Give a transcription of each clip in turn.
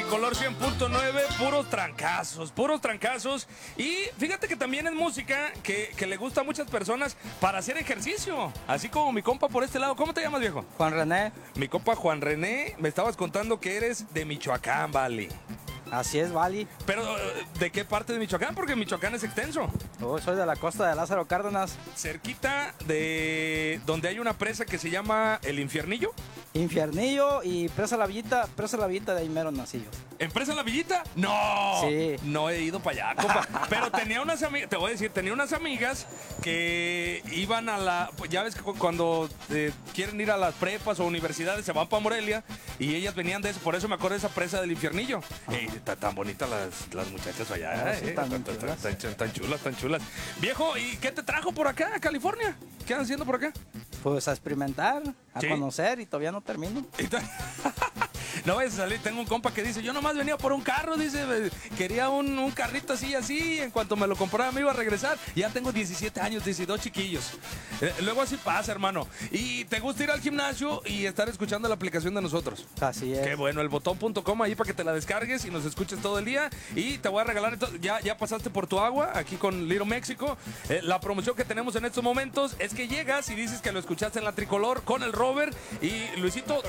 Tricolor 100.9, puros trancazos. Y fíjate que también es música que le gusta a muchas personas para hacer ejercicio. Así como mi compa por este lado. ¿Cómo te llamas, viejo? Juan René. Mi compa Juan René, me estabas contando que eres de Michoacán, vale. Así es, Vali. Pero, ¿de qué parte de Michoacán? Porque Michoacán es extenso. Soy de la costa de Lázaro Cárdenas. Cerquita de donde hay una presa que se llama El Infiernillo. Infiernillo y Presa La Villita de ahí mero nací yo. ¿En Presa La Villita? ¡No! Sí. No he ido para allá, compa. Pero tenía unas amigas, te voy a decir, tenía unas amigas que iban a la... Pues ya ves que cuando quieren ir a las prepas o universidades se van para Morelia y ellas venían de eso, por eso me acuerdo de esa presa del Infiernillo. Tan bonitas las muchachas allá, sí, tan chulas, tan chulas. Viejo, ¿y qué te trajo por acá, a California? ¿Qué andan haciendo por acá? Pues a experimentar, a ¿Sí? conocer y todavía no termino. No vayas a salir, tengo un compa que dice, yo nomás venía por un carro, dice, quería un carrito así, en cuanto me lo comprara me iba a regresar. Ya tengo 17 años, 12 chiquillos. Luego así pasa, hermano. Y te gusta ir al gimnasio y estar escuchando la aplicación de nosotros. Así es. Qué bueno, el botón.com ahí para que te la descargues y nos escuches todo el día. Y te voy a regalar, entonces, ya pasaste por tu agua aquí con Little México. La promoción que tenemos en estos momentos es que llegas y dices que lo escuchaste en la Tricolor con el Robert y Luisito,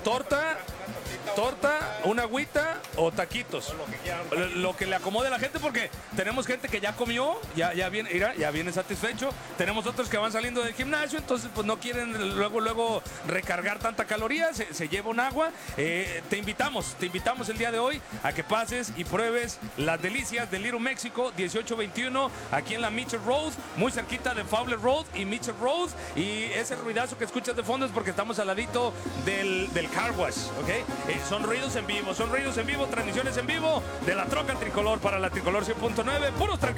torta, una agüita o taquitos. Lo que le acomode a la gente, porque tenemos gente que ya comió, ya viene, mira, ya viene satisfecho. Tenemos otros que van saliendo del gimnasio, entonces pues no quieren luego recargar tanta caloría, se lleva un agua. Te invitamos el día de hoy a que pases y pruebes las delicias de Little México 1821 aquí en la Mitchell Road, muy cerquita de Fowler Road y Mitchell Road. Y ese ruidazo que escuchas de fondo es porque estamos al ladito del car wash, ¿ok? Son ruidos en vivo, transmisiones en vivo de la troca Tricolor para la Tricolor 100.9, puros trancazos.